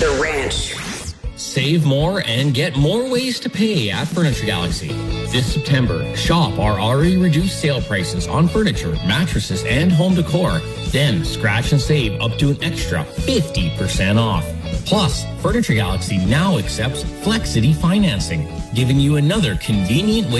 The Ranch. Save more and get more ways to pay at Furniture Galaxy. This September, shop our already reduced sale prices on furniture, mattresses, and home decor. Then scratch and save up to an extra 50% off. Plus, Furniture Galaxy now accepts Flexity financing, giving you another convenient way